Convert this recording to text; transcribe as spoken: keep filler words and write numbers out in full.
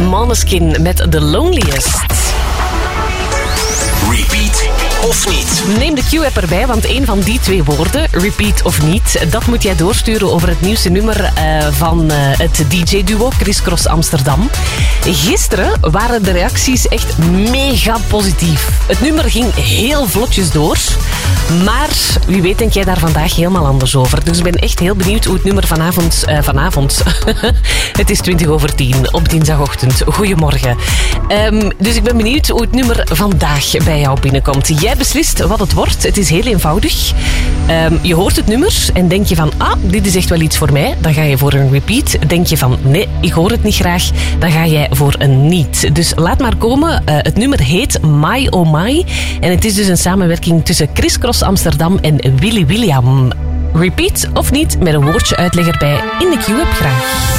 Måneskin met The Loneliest. Repeat of niet? Neem de Q-app erbij, want een van die twee woorden, repeat of niet, dat moet jij doorsturen over het nieuwste nummer uh, van uh, het D J-duo Chris Cross Amsterdam. Gisteren waren de reacties echt mega positief. Het nummer ging heel vlotjes door, maar wie weet denk jij daar vandaag helemaal anders over. Dus ik ben echt heel benieuwd hoe het nummer vanavond... Uh, vanavond. Het is twintig over tien op dinsdagochtend. Goedemorgen. Um, dus ik ben benieuwd hoe het nummer vandaag bij jou binnenkomt. Jij beslist wat het wordt. Het is heel eenvoudig. Um, je hoort het nummer en denk je van, ah, dit is echt wel iets voor mij. Dan ga je voor een repeat. Denk je van, nee, ik hoor het niet graag. Dan ga jij voor een niet. Dus laat maar komen. Uh, het nummer heet My Oh My. En het is dus een samenwerking tussen Chris Cross Amsterdam en Willy William. Repeat of niet, met een woordje uitleg erbij in de Q-app graag.